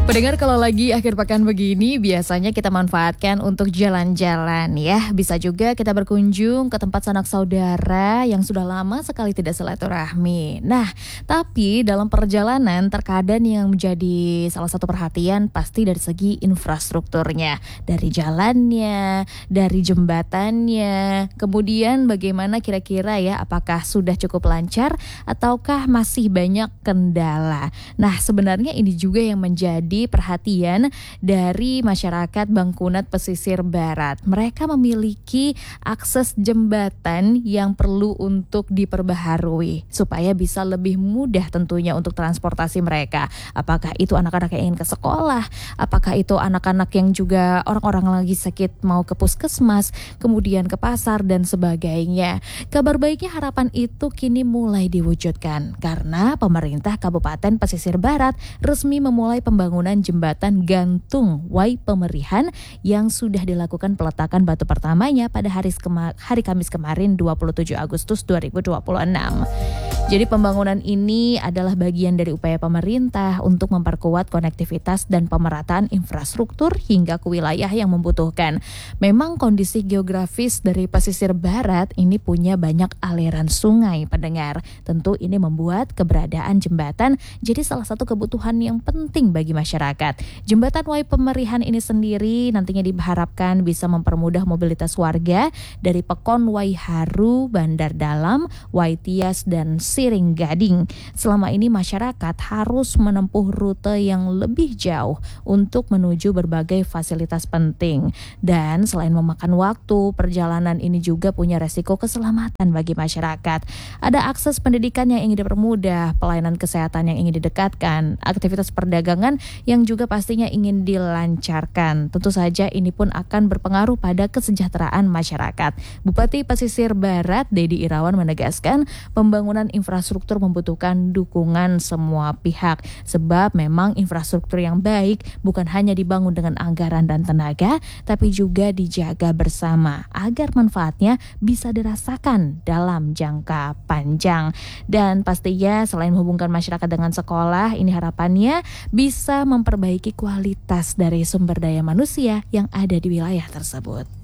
Pendengar, kalau lagi akhir pekan begini biasanya kita manfaatkan untuk jalan-jalan ya. Bisa juga kita berkunjung ke tempat sanak saudara yang sudah lama sekali tidak silaturahmi. Nah, tapi dalam perjalanan terkadang yang menjadi salah satu perhatian pasti dari segi infrastrukturnya. Dari jalannya, dari jembatannya, kemudian bagaimana kira-kira ya, apakah sudah cukup lancar ataukah masih banyak kendala. Nah, sebenarnya ini juga yang menjadi perhatian dari masyarakat Bangkunat Pesisir Barat. Mereka memiliki akses jembatan yang perlu untuk diperbaharui supaya bisa lebih mudah tentunya untuk transportasi mereka. Apakah itu anak-anak yang ingin ke sekolah, apakah itu anak-anak yang juga orang-orang lagi sakit mau ke puskesmas, kemudian ke pasar dan sebagainya. Kabar baiknya harapan itu kini mulai diwujudkan karena pemerintah Kabupaten Pesisir Barat resmi memulai pembangunan jembatan gantung Wai Pemerihan yang sudah dilakukan peletakan batu pertamanya pada hari Kamis kemarin 27 Agustus 2026. Jadi pembangunan ini adalah bagian dari upaya pemerintah untuk memperkuat konektivitas dan pemerataan infrastruktur hingga ke wilayah yang membutuhkan. Memang kondisi geografis dari pesisir barat ini punya banyak aliran sungai, pendengar. Tentu ini membuat keberadaan jembatan jadi salah satu kebutuhan yang penting bagi masyarakat. Jembatan Wai Pemerihan ini sendiri nantinya diharapkan bisa mempermudah mobilitas warga dari Pekon Wai Haru, Bandar Dalam, Wai Tias, dan Siring Gading. Selama ini masyarakat harus menempuh rute yang lebih jauh untuk menuju berbagai fasilitas penting. Dan selain memakan waktu, perjalanan ini juga punya resiko keselamatan bagi masyarakat. Ada akses pendidikan yang ingin dipermudah, pelayanan kesehatan yang ingin didekatkan, aktivitas perdagangan yang juga pastinya ingin dilancarkan. Tentu saja ini pun akan berpengaruh pada kesejahteraan masyarakat. Bupati Pesisir Barat, Dedi Irawan, menegaskan pembangunan infrastruktur membutuhkan dukungan semua pihak. Sebab memang infrastruktur yang baik bukan hanya dibangun dengan anggaran dan tenaga, tapi juga dijaga bersama agar manfaatnya bisa dirasakan dalam jangka panjang. Dan pastinya selain menghubungkan masyarakat dengan sekolah, ini harapannya bisa memperbaiki kualitas dari sumber daya manusia yang ada di wilayah tersebut.